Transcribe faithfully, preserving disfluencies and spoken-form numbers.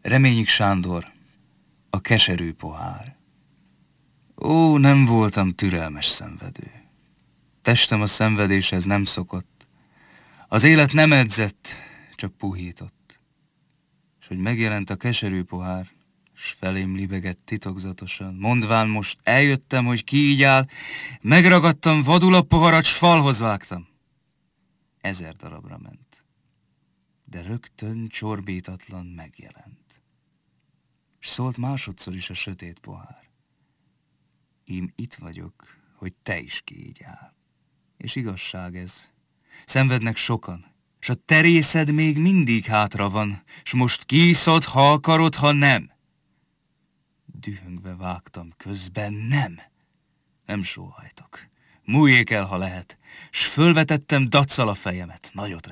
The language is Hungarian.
Reményik Sándor, a keserű pohár. Ó, nem voltam türelmes szenvedő. Testem a szenvedéshez nem szokott. Az élet nem edzett, csak puhított. És hogy megjelent a keserű pohár, s felém libegett titokzatosan, mondván most eljöttem, hogy ki így áll, megragadtam vadul a poharat, s falhoz vágtam. Ezer darabra ment, de rögtön csorbítatlan megjelent. És szólt másodszor is a sötét pohár. Ím itt vagyok, hogy te is kígyál. És igazság ez. Szenvednek sokan, s a terészed még mindig hátra van, s most kiszod, ha akarod, ha nem. Dühöngve vágtam közben, nem. Nem sóhajtok. Múljék el, ha lehet, s fölvetettem daccal a fejemet. Nagyot